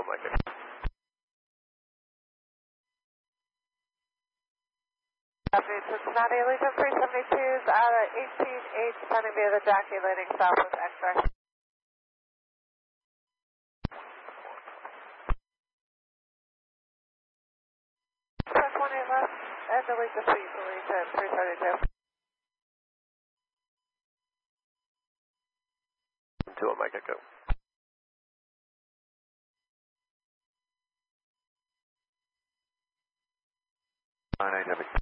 Mike. Copy, Cincinnati, Allegiant 372s out of 18H, turning via the jockey, landing south with X-ray. 10-28 left, and delete the seat, Allegiant 372. 2 Mike Echo. 9 heavy.